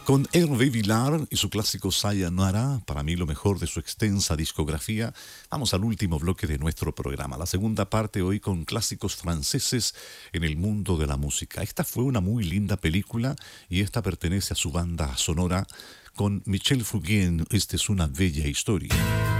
Con Hervé Villard y su clásico Sayonara, para mí lo mejor de su extensa discografía, vamos al último bloque de nuestro programa, la segunda parte hoy con clásicos franceses en el mundo de la música. Esta fue una muy linda película y esta pertenece a su banda sonora con Michel Fugain. Esta es una bella historia.